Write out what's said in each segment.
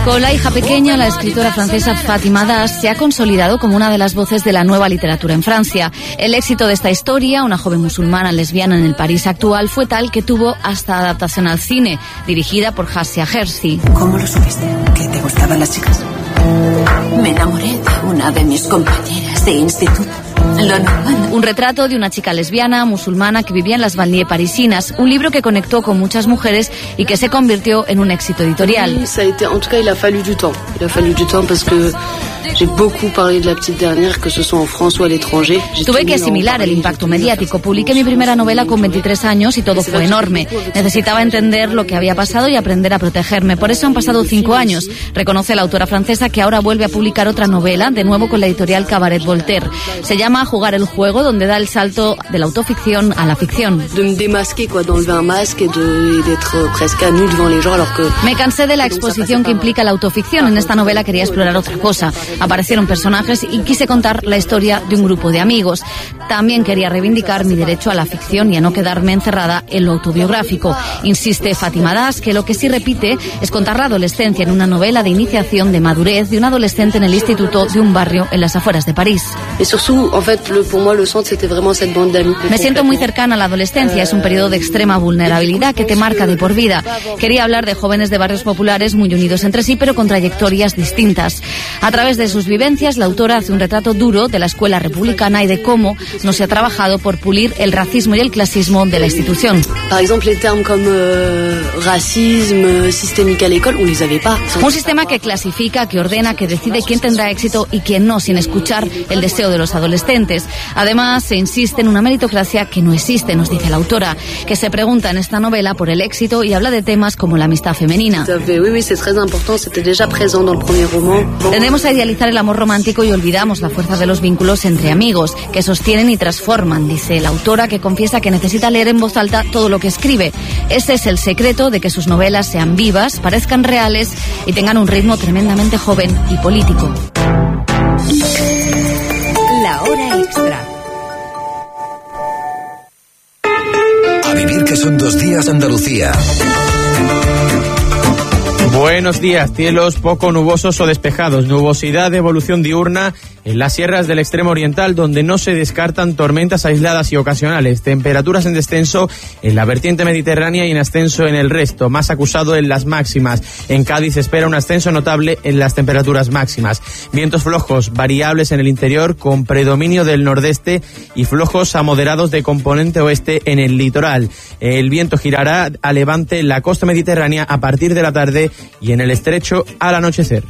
Con la hija pequeña, la escritora francesa Fatima Das se ha consolidado como una de las voces de la nueva literatura en Francia. El éxito de esta historia, una joven musulmana lesbiana en el París actual, fue tal que tuvo hasta adaptación al cine, dirigida por Hassia Hersi. ¿Cómo lo supiste? ¿Que te gustaban las chicas? Me enamoré de una de mis compañeras de instituto. Lo normal. Un retrato de una chica lesbiana musulmana que vivía en las banlieues parisinas, un libro que conectó con muchas mujeres y que se convirtió en un éxito editorial. En tout cas, il a fallu du temps. Il a fallu du temps parce que j'ai beaucoup parlé de la petite dernière, que ce soit en France ou à l'étranger. Tuve que asimilar el impacto mediático. Publiqué mi primera novela con 23 años y todo fue enorme. Necesitaba entender lo que había pasado y aprender a protegerme. Por eso han pasado 5 años. Reconoce la autora francesa que ahora vuelve a publicar otra novela, de nuevo con la editorial Cabaret Voltaire. Se llama Jugar el juego, donde da el salto de la autoficción a la ficción. De me démasquer, quoi, d'enlever un masque et d'être presque à nu devant les gens, alors que... Me cansé de la exposición que implica la autoficción. En esta novela quería explorar otra cosa. Aparecieron personajes y quise contar la historia de un grupo de amigos. También quería reivindicar mi derecho a la ficción y a no quedarme encerrada en lo autobiográfico. Insiste Fatima Das que lo que sí repite es contar la adolescencia en una novela de iniciación, de madurez, de un adolescente en el instituto de un barrio en las afueras de París. Et surtout, en fait, pour moi, le centre, c'était vraiment cette bande d'amis. Me siento muy cercana a la adolescencia. Es un periodo de extrema vulnerabilidad que te marca de por vida. Quería hablar de jóvenes de barrios populares muy unidos entre sí, pero con trayectorias distintas. A través de sus vivencias, la autora hace un retrato duro de la escuela republicana y de cómo no se ha trabajado por pulir el racismo y el clasismo de la institución. Par exemple, les termes comme racisme, systémique à l'école, on les avait pas. Un sistema que clasifica, que ordena, que decide quién tendrá éxito y quién no, sin escuchar el deseo de los adolescentes. Además, se insiste en una meritocracia que no existe, nos dice la autora, que se pregunta en esta novela por el éxito y habla de temas como la amistad femenina. Oui, c'est très important, c'était déjà présent dans le premier roman. Tendemos a idealizar el amor romántico y olvidamos la fuerza de los vínculos entre amigos, que sostienen y transforman, dice la autora, que confiesa que necesita leer en voz alta todo lo que escribe. Ese es el secreto de que sus novelas sean vivas, parezcan reales y tengan un ritmo tremendamente joven y político. La hora extra. A vivir que son 2 días Andalucía. Buenos días, cielos poco nubosos o despejados, nubosidad de evolución diurna en las sierras del extremo oriental, donde no se descartan tormentas aisladas y ocasionales, temperaturas en descenso en la vertiente mediterránea y en ascenso en el resto, más acusado en las máximas. En Cádiz se espera un ascenso notable en las temperaturas máximas. Vientos flojos, variables en el interior, con predominio del nordeste y flojos a moderados de componente oeste en el litoral. El viento girará a levante en la costa mediterránea a partir de la tarde y en el estrecho al anochecer.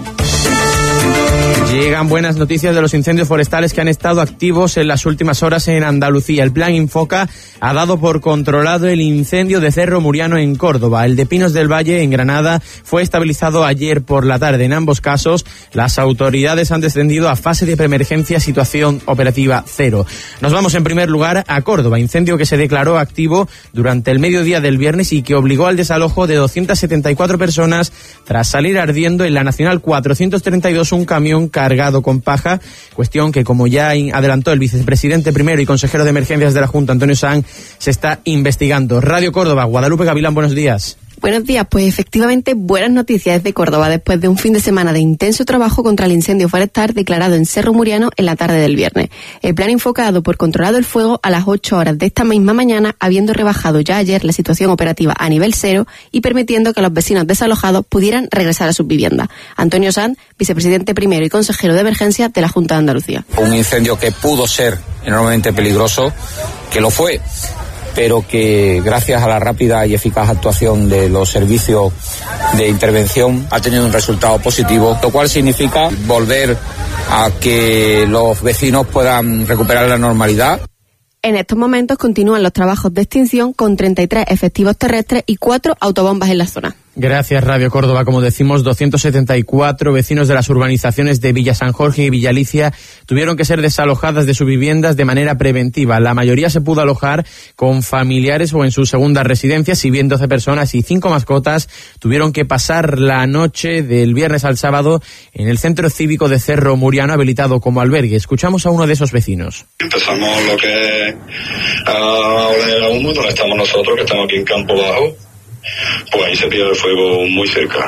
Llegan buenas noticias de los incendios forestales que han estado activos en las últimas horas en Andalucía. El plan Infoca ha dado por controlado el incendio de Cerro Muriano en Córdoba. El de Pinos del Valle en Granada fue estabilizado ayer por la tarde. En ambos casos, las autoridades han descendido a fase de preemergencia, situación operativa 0. Nos vamos en primer lugar a Córdoba, incendio que se declaró activo durante el mediodía del viernes y que obligó al desalojo de 274 personas tras salir ardiendo en la Nacional 432 un camión cargado con paja, cuestión que, como ya adelantó el vicepresidente primero y consejero de emergencias de la Junta, Antonio Sanz, se está investigando. Radio Córdoba, Guadalupe Gavilán, buenos días. Buenos días, pues efectivamente buenas noticias desde Córdoba después de un fin de semana de intenso trabajo contra el incendio forestal declarado en Cerro Muriano en la tarde del viernes. El plan enfocado por controlado el fuego a las 8 horas de esta misma mañana, habiendo rebajado ya ayer la situación operativa a nivel 0 y permitiendo que los vecinos desalojados pudieran regresar a sus viviendas. Antonio Sanz, vicepresidente primero y consejero de emergencias de la Junta de Andalucía. Un incendio que pudo ser enormemente peligroso, que lo fue, pero que gracias a la rápida y eficaz actuación de los servicios de intervención ha tenido un resultado positivo, lo cual significa volver a que los vecinos puedan recuperar la normalidad. En estos momentos continúan los trabajos de extinción con 33 efectivos terrestres y 4 autobombas en la zona. Gracias, Radio Córdoba. Como decimos, 274 vecinos de las urbanizaciones de Villa San Jorge y Villalicia tuvieron que ser desalojadas de sus viviendas de manera preventiva. La mayoría se pudo alojar con familiares o en sus segundas residencias, si bien 12 personas y 5 mascotas tuvieron que pasar la noche del viernes al sábado en el centro cívico de Cerro Muriano, habilitado como albergue. Escuchamos a uno de esos vecinos. Empezamos lo que es a oler a humo, donde estamos nosotros, que estamos aquí en Campo Bajo. Pues ahí se pilla el fuego muy cerca.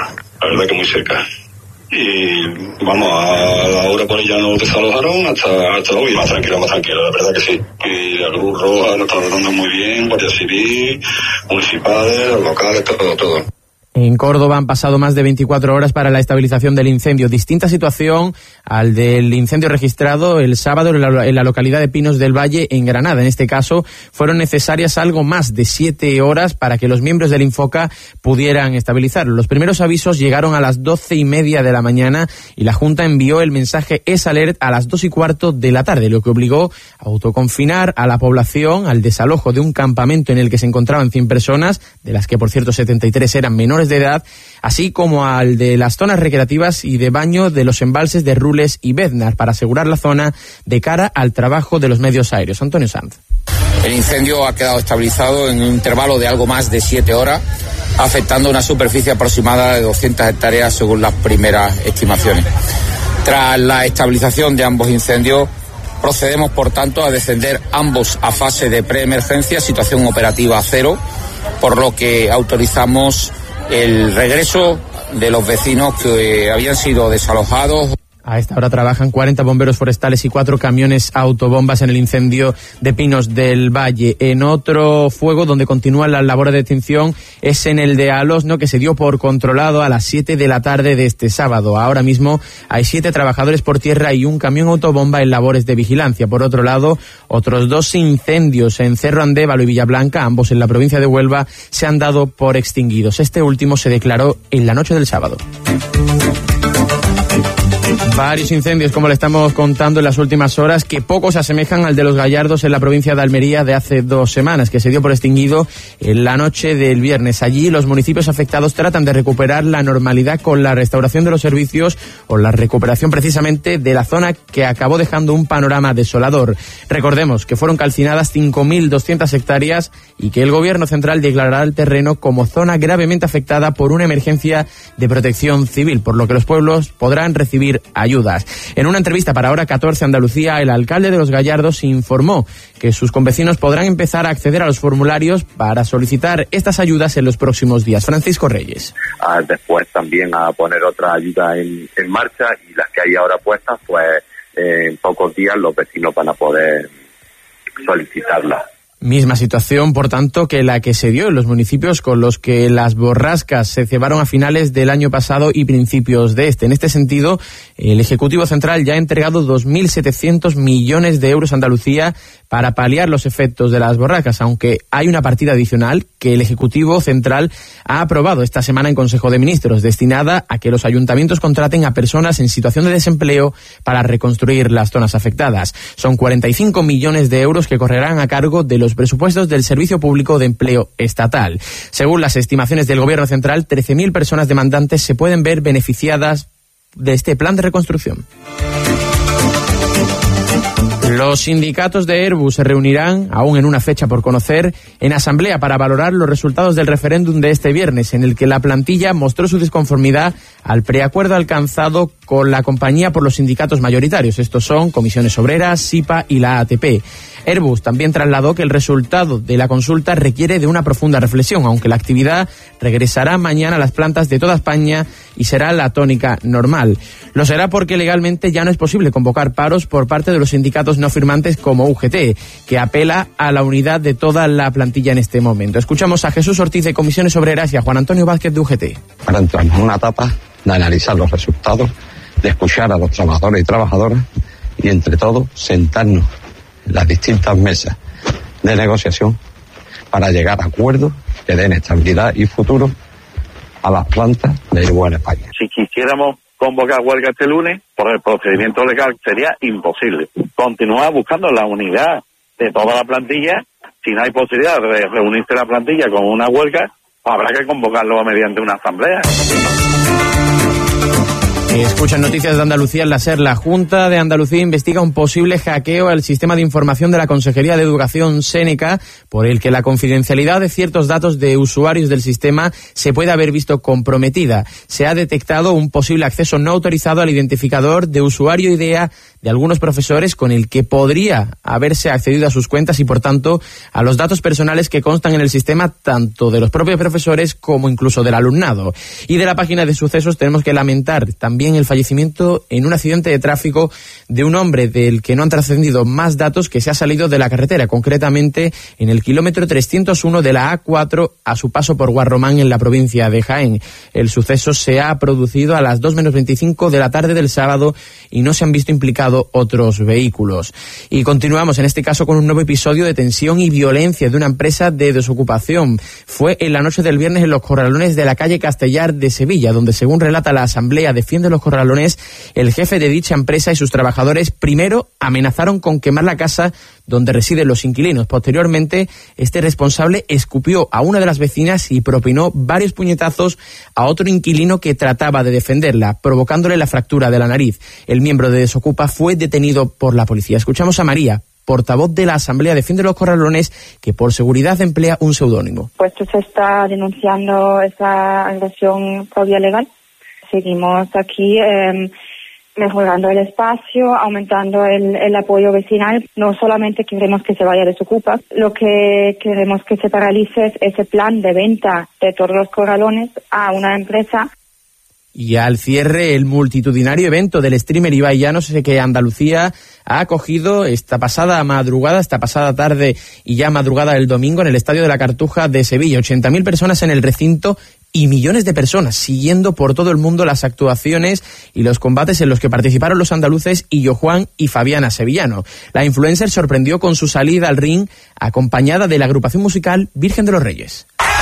la verdad que muy cerca. Y vamos, a la hora por ella no desalojaron hasta hoy, más tranquilo, la verdad que sí. Y la Cruz Roja nos está tratando muy bien, Guardia Civil, municipales, los locales, todo. En Córdoba han pasado más de 24 horas para la estabilización del incendio. Distinta situación al del incendio registrado el sábado en la localidad de Pinos del Valle, en Granada. En este caso, fueron necesarias algo más de 7 horas para que los miembros del Infoca pudieran estabilizarlo. Los primeros avisos llegaron a las 12:30 de la mañana y la Junta envió el mensaje S-Alert a las 2:15 de la tarde, lo que obligó a autoconfinar a la población al desalojo de un campamento en el que se encontraban 100 personas, de las que, por cierto, 73 eran menores de edad, así como al de las zonas recreativas y de baño de los embalses de Rules y Bednar, para asegurar la zona de cara al trabajo de los medios aéreos. Antonio Sanz. El incendio ha quedado estabilizado en un intervalo de algo más de 7 horas, afectando una superficie aproximada de 200 hectáreas según las primeras estimaciones. Tras la estabilización de ambos incendios, procedemos, por tanto, a descender ambos a fase de preemergencia, situación operativa 0, por lo que autorizamos el regreso de los vecinos que habían sido desalojados. A esta hora trabajan 40 bomberos forestales y 4 camiones autobombas en el incendio de Pinos del Valle. En otro fuego donde continúan las labores de extinción es en el de Alosno, que se dio por controlado a las 7 de la tarde de este sábado. Ahora mismo hay 7 trabajadores por tierra y un camión autobomba en labores de vigilancia. Por otro lado, otros 2 incendios en Cerro Andévalo y Villablanca, ambos en la provincia de Huelva, se han dado por extinguidos. Este último se declaró en la noche del sábado. Varios incendios, como le estamos contando en las últimas horas, que poco se asemejan al de los Gallardos en la provincia de Almería de hace 2 semanas, que se dio por extinguido en la noche del viernes. Allí los municipios afectados tratan de recuperar la normalidad con la restauración de los servicios o la recuperación precisamente de la zona que acabó dejando un panorama desolador. Recordemos que fueron calcinadas 5.200 hectáreas y que el gobierno central declarará el terreno como zona gravemente afectada por una emergencia de protección civil, por lo que los pueblos podrán recibir ayudas. En una entrevista para Hora 14 Andalucía, el alcalde de Los Gallardos informó que sus convecinos podrán empezar a acceder a los formularios para solicitar estas ayudas en los próximos días. Francisco Reyes. Después también a poner otra ayuda en marcha, y las que hay ahora puestas, pues en pocos días los vecinos van a poder solicitarlas. Misma situación, por tanto, que la que se dio en los municipios con los que las borrascas se cebaron a finales del año pasado y principios de este. En este sentido, el Ejecutivo Central ya ha entregado 2.700 millones de euros a Andalucía para paliar los efectos de las borrascas, aunque hay una partida adicional que el Ejecutivo Central ha aprobado esta semana en Consejo de Ministros, destinada a que los ayuntamientos contraten a personas en situación de desempleo para reconstruir las zonas afectadas. Son 45 millones de euros que correrán a cargo de los presupuestos del Servicio Público de Empleo Estatal. Según las estimaciones del Gobierno Central, 13.000 personas demandantes se pueden ver beneficiadas de este plan de reconstrucción. Los sindicatos de Airbus se reunirán, aún en una fecha por conocer, en asamblea para valorar los resultados del referéndum de este viernes, en el que la plantilla mostró su disconformidad al preacuerdo alcanzado con la compañía por los sindicatos mayoritarios. Estos son Comisiones Obreras, SIPA y la ATP. Airbus también trasladó que el resultado de la consulta requiere de una profunda reflexión, aunque la actividad regresará mañana a las plantas de toda España y será la tónica normal. Lo será porque legalmente ya no es posible convocar paros por parte de los sindicatos no firmantes como UGT, que apela a la unidad de toda la plantilla en este momento. Escuchamos a Jesús Ortiz de Comisiones Obreras y a Juan Antonio Vázquez de UGT. Ahora entramos en una etapa de analizar los resultados, de escuchar a los trabajadores y trabajadoras y entre todos sentarnos en las distintas mesas de negociación para llegar a acuerdos que den estabilidad y futuro a las plantas de Airbus en España. Si quisiéramos convocar huelga este lunes, por el procedimiento legal sería imposible. Continuar buscando la unidad de toda la plantilla. Si no hay posibilidad de reunirse la plantilla con una huelga, habrá que convocarlo mediante una asamblea. Escuchan Noticias de Andalucía en la SER. La Junta de Andalucía investiga un posible hackeo al sistema de información de la Consejería de Educación Séneca, por el que la confidencialidad de ciertos datos de usuarios del sistema se puede haber visto comprometida. Se ha detectado un posible acceso no autorizado al identificador de usuario IDEA de algunos profesores, con el que podría haberse accedido a sus cuentas y, por tanto, a los datos personales que constan en el sistema, tanto de los propios profesores como incluso del alumnado. Y de la página de sucesos tenemos que lamentar también el fallecimiento en un accidente de tráfico de un hombre del que no han trascendido más datos, que se ha salido de la carretera, concretamente en el kilómetro 301 de la A4 a su paso por Guarromán, en la provincia de Jaén. El suceso se ha producido a las 2:25 de la tarde del sábado y no se han visto implicados otros vehículos. Y continuamos en este caso con un nuevo episodio de tensión y violencia de una empresa de desocupación. Fue en la noche del viernes en los Corralones de la calle Castellar de Sevilla, donde, según relata la Asamblea Defiende los Corralones, el jefe de dicha empresa y sus trabajadores primero amenazaron con quemar la casa donde residen los inquilinos. Posteriormente, este responsable escupió a una de las vecinas y propinó varios puñetazos a otro inquilino que trataba de defenderla, provocándole la fractura de la nariz. El miembro de Desocupa fue detenido por la policía. Escuchamos a María, portavoz de la Asamblea Defiende los Corralones, que por seguridad emplea un seudónimo. Puesto se está denunciando esa agresión por vía legal. Seguimos aquí mejorando el espacio, aumentando el apoyo vecinal. No solamente queremos que se vaya Desocupa, lo que queremos que se paralice es ese plan de venta de todos los corralones a una empresa. Y al cierre, el multitudinario evento del streamer Ibai Llanos, que Andalucía ha acogido esta pasada tarde y ya madrugada del domingo en el Estadio de la Cartuja de Sevilla. 80.000 personas en el recinto y millones de personas siguiendo por todo el mundo las actuaciones y los combates en los que participaron los andaluces Illo Juan y Fabiana Sevillano. La influencer sorprendió con su salida al ring, acompañada de la agrupación musical Virgen de los Reyes.